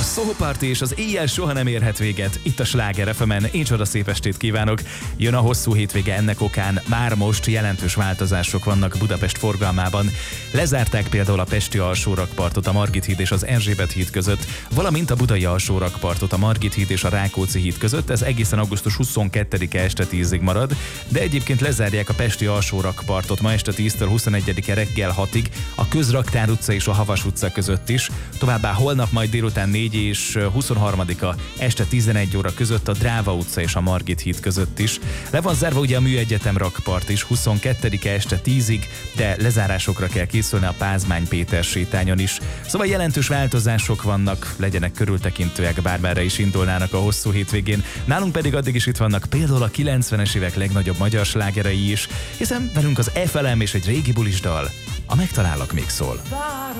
A Soho Party és az éjjel soha nem érhet véget. Itt a Sláger FM-en. Én csoda szép estét kívánok. Jön a hosszú hétvége, ennek okán már most jelentős változások vannak Budapest forgalmában. Lezárták például a pesti alsórakpartot a Margit híd és az Erzsébet híd között, valamint a budai alsórakpartot a Margit híd és a Rákóczi híd között. Ez egészen augusztus 22-e este 10-ig marad, de egyébként lezárják a pesti alsórakpartot ma este 10-től 21-e reggel 6-ig a Közraktár utca és a Havas utca között is. Továbbá holnap majd délután 4 és 23-a este 11 óra között a Dráva utca és a Margit híd között is. Le van zárva ugye a Műegyetem rakpart is 22-e este 10-ig, de lezárásokra kell készülni a Pázmány Péter sétányon is. Szóval jelentős változások vannak, legyenek körültekintőek, bármerre is indulnának a hosszú hétvégén. Nálunk pedig addig is itt vannak például a 90-es évek legnagyobb magyar slágerei is, hiszen velünk az FLM és egy régi bulis dal, a Megtalállak még szól.